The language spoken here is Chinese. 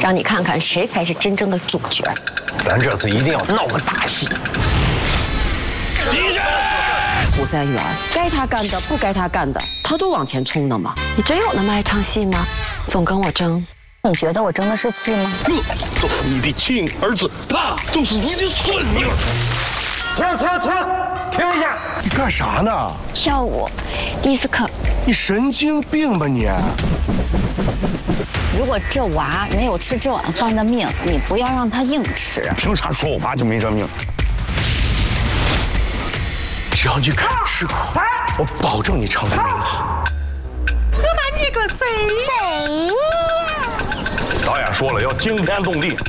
让你看看谁才是真正的主角。 咱这次一定要闹个大戏。 敌人！ 胡三元，该他干的不该他干的，他都往前冲的嘛。 你真有那么爱唱戏吗？总跟我争。 你觉得我争的是戏吗？ 这就是你的亲儿子，他就是你的孙女。 停一下！ 你干啥呢？ 跳舞，迪斯科。 你神经病吧你！ 如果这娃没有吃这碗饭的命，你不要让他硬吃。 凭啥说我爸就没这命？ 只要你肯吃苦，我保证你成了名了。 我把你个贼！ 导演说了要惊天动地，